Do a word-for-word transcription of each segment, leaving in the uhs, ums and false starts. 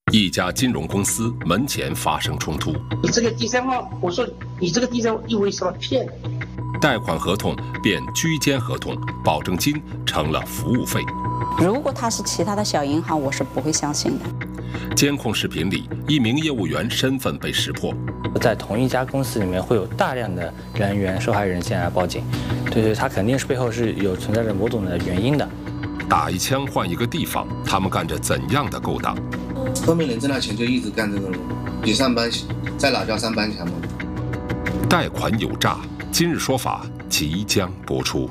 一家金融公司门前发生冲突， 你这个第三方，我说你这个第三方意味什么骗？ 贷款合同变居间合同，保证金成了服务费。 如果他是其他的小银行，我是不会相信的。 监控视频里，一名业务员身份被识破。 在同一家公司里面，会有大量的人员、受害人进来报警，对对，他肯定是背后是有存在着某种的原因的。 打一枪换一个地方，他们干着怎样的勾当？ 后面人挣到钱就一直干这个了，比上班在哪叫上班强吗？ 贷款有诈，今日说法即将播出。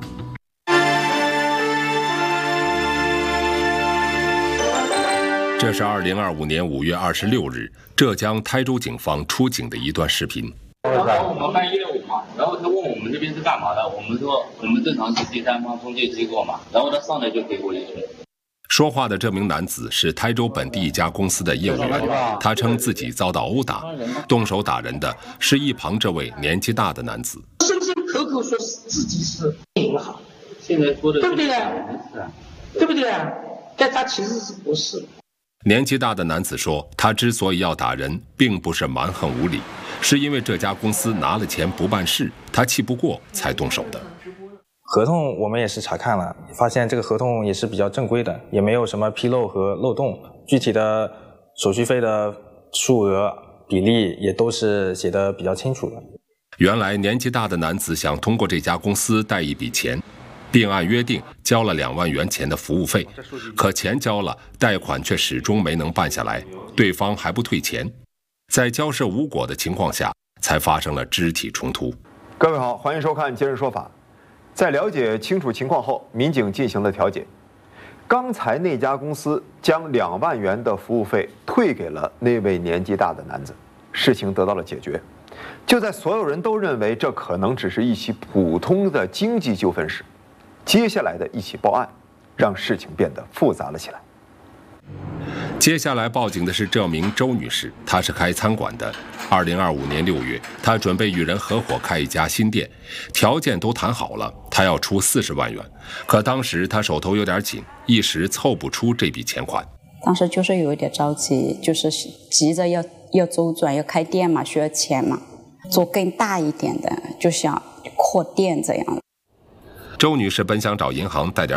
这是二零二五年五月二十六日，浙江台州警方出警的一段视频。 然后我们办业务嘛，然后他问我们这边是干嘛的，我们说我们正常是第三方中介机构嘛，然后他上来就给我一拳。 说话的这名男子是台州本地一家公司的业务员，他称自己遭到殴打，动手打人的是一旁这位年纪大的男子。 声声口口说自己是银行， 现在说的对不对啊？对不对啊？但他其实是不是？ 年纪大的男子说，他之所以要打人，并不是蛮横无理，是因为这家公司拿了钱不办事，他气不过才动手的。 合同我们也是查看了，发现这个合同也是比较正规的，也没有什么纰漏和漏洞，具体的手续费的数额比例也都是写得比较清楚的。 原来年纪大的男子想通过这家公司贷一笔钱，并按约定交了两万元钱的服务费，可钱交了，贷款却始终没能办下来，对方还不退钱，在交涉无果的情况下，才发生了肢体冲突。 各位好，欢迎收看《今日说法》。在了解清楚情况后，民警进行了调解。刚才那家公司将两万元的服务费退给了那位年纪大的男子，事情得到了解决。就在所有人都认为这可能只是一起普通的经济纠纷时，接下来的一起报案，让事情变得复杂了起来。 接下来报警的是这名周女士，她是开餐馆的。二零二五年六月，她准备与人合伙开一家新店，条件都谈好了，她要出四十万元。可当时她手头有点紧，一时凑不出这笔钱款。 当时就是有一点着急，就是急着要要周转，要开店嘛，需要钱嘛，做更大一点的，就想扩店这样。 周女士本想找银行贷点